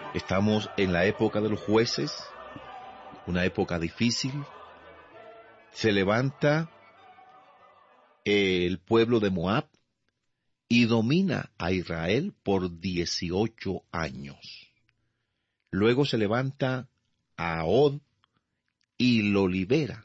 Estamos en la época de los jueces, una época difícil. Se levanta el pueblo de Moab y domina a Israel por 18 años. Luego se levanta Ahod y lo libera.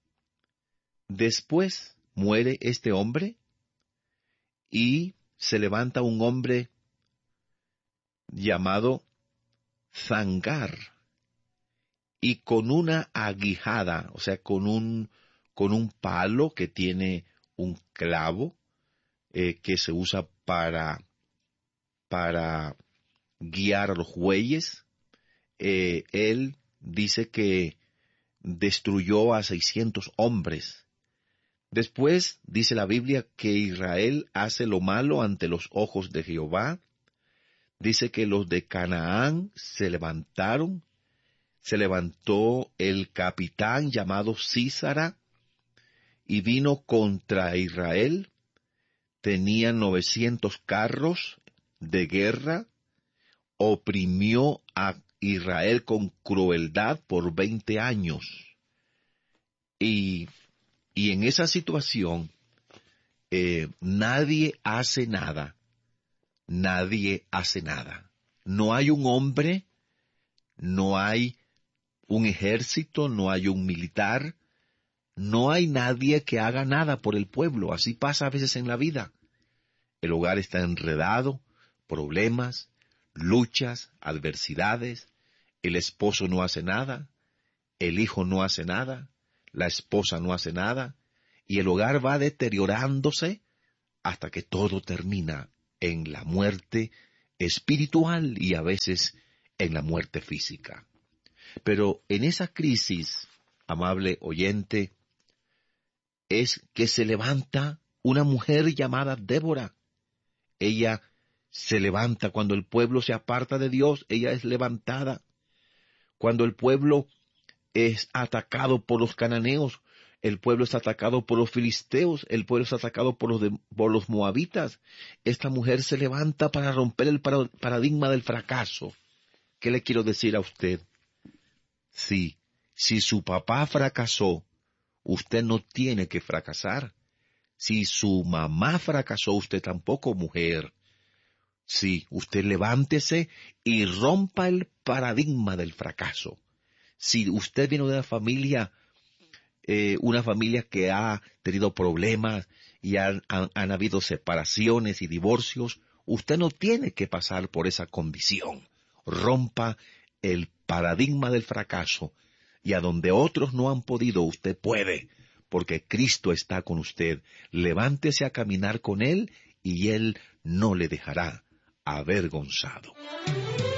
Después muere este hombre y se levanta un hombre llamado Zangar, y con una aguijada, o sea, con un palo que tiene un clavo que se usa para guiar a los bueyes, él dice que destruyó a 600 hombres. Después dice la Biblia que Israel hace lo malo ante los ojos de Jehová. Dice que los de Canaán se levantaron. Se levantó el capitán llamado Sísara y vino contra Israel. Tenían 900 carros de guerra. Oprimió a Israel con crueldad por 20 años. Y en esa situación, nadie hace nada. Nadie hace nada. No hay un hombre, no hay un ejército, no hay un militar, no hay nadie que haga nada por el pueblo. Así pasa a veces en la vida. El hogar está enredado, problemas, luchas, adversidades. El esposo no hace nada, el hijo no hace nada, la esposa no hace nada, y el hogar va deteriorándose hasta que todo termina en la muerte espiritual y a veces en la muerte física. Pero en esa crisis, amable oyente, es que se levanta una mujer llamada Débora. Ella se levanta cuando el pueblo se aparta de Dios, ella es levantada. Cuando el pueblo es atacado por los cananeos, el pueblo es atacado por los filisteos, el pueblo es atacado por los moabitas. Esta mujer se levanta para romper el paradigma del fracaso. ¿Qué le quiero decir a usted? Sí, si su papá fracasó, usted no tiene que fracasar. Si su mamá fracasó, usted tampoco, mujer. Sí, usted levántese y rompa el paradigma del fracaso. Si usted viene de una familia que ha tenido problemas y han habido separaciones y divorcios, usted no tiene que pasar por esa condición. Rompa el paradigma del fracaso, y a donde otros no han podido, usted puede, porque Cristo está con usted. Levántese a caminar con Él, y Él no le dejará avergonzado.